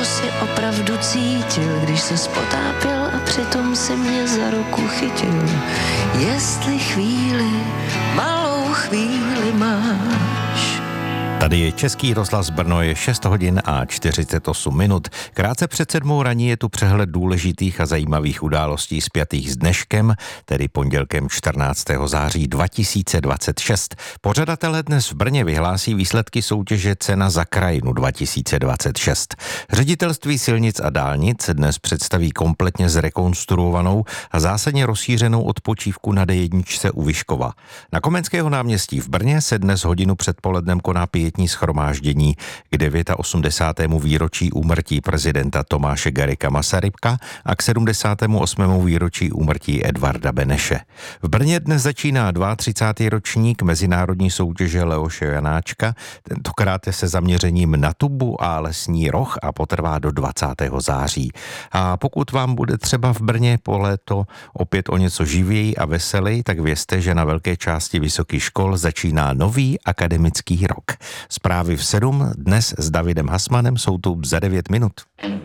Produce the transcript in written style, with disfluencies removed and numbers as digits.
si opravdu cítil, když se spotápěl a přitom si mě za ruku chytil. Jestli chvíli, malou chvíli máš. Tady je Český rozhlas Brno, je 6 hodin a 48 minut. Krátce před 7 raní je tu přehled důležitých a zajímavých událostí spjatých s dneškem, tedy pondělkem 14. září 2026. Pořadatelé dnes v Brně vyhlásí výsledky soutěže Cena za krajinu 2026. Ředitelství silnic a dálnic dnes představí kompletně zrekonstruovanou a zásadně rozšířenou odpočívku na D1 u Vyškova. Na Komenského náměstí v Brně se dnes hodinu předpolednem koná pietní shromáždění k 89. výročí úmrtí prezidenta Tomáše Garrigua Masaryka a k 78. výročí úmrtí Edvarda Beneše. V Brně dnes začíná 32. ročník mezinárodní soutěže Leoše Janáčka, tentokrát se zaměřením na tubu a lesní roh a potrvá do 20. září. A pokud vám bude třeba v Brně po léto opět o něco živěji a veselý, tak vězte, že na velké části vysokých škol začíná nový akademický rok. Zprávy v 7 dnes s Davidem Hasmanem jsou tu za 9 minut.